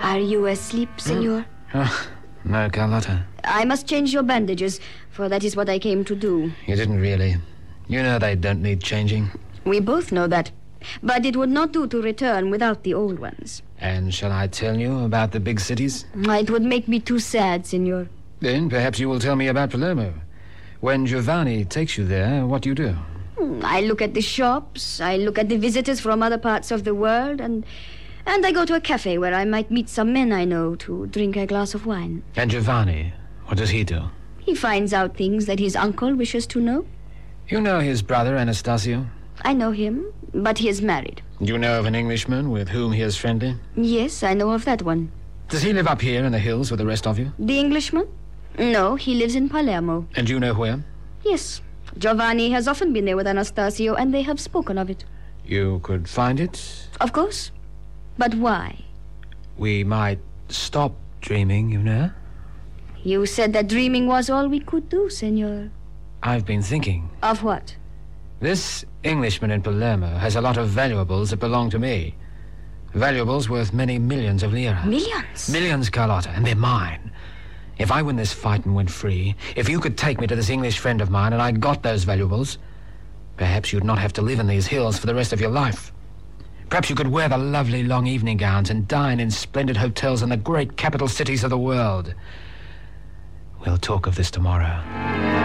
Are you asleep, senor? Oh, no, Carlotta. I must change your bandages, for that is what I came to do. You didn't really. You know they don't need changing. We both know that. But it would not do to return without the old ones. And shall I tell you about the big cities? It would make me too sad, senor. Then perhaps you will tell me about Palermo. When Giovanni takes you there, what do you do? I look at the shops, I look at the visitors from other parts of the world, and I go to a cafe where I might meet some men I know to drink a glass of wine. And Giovanni, what does he do? He finds out things that his uncle wishes to know. You know his brother, Anastasio? I know him, but he is married. Do you know of an Englishman with whom he is friendly? Yes, I know of that one. Does he live up here in the hills with the rest of you? The Englishman? No, he lives in Palermo. And you know where? Yes. Giovanni has often been there with Anastasio, and they have spoken of it. You could find it? Of course. But why? We might stop dreaming, you know. You said that dreaming was all we could do, senor. I've been thinking. Of what? This Englishman in Palermo has a lot of valuables that belong to me. Valuables worth many millions of lira. Millions? Millions, Carlotta, and they're mine. If I win this fight and went free, if you could take me to this English friend of mine and I got those valuables, perhaps you'd not have to live in these hills for the rest of your life. Perhaps you could wear the lovely long evening gowns and dine in splendid hotels in the great capital cities of the world. We'll talk of this tomorrow.